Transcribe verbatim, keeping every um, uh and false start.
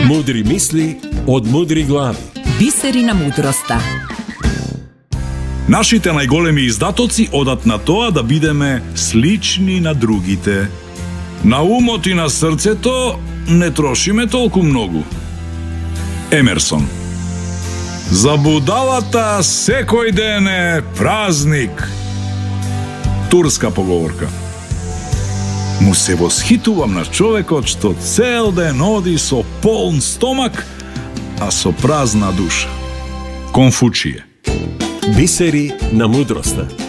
Mudri misli od mudri glavi. Бисери на мудроста. Нашите најголеми издатоци одат на тоа да бидеме слични на другите. На умот и на срцето не трошиме толку многу. Емерсон. За будалата секој ден е празник. Турска поговорка. Му се восхитувам на човекот што цел ден оди со полн стомак, а со празна душа. Конфучије. Бисери на мудроста.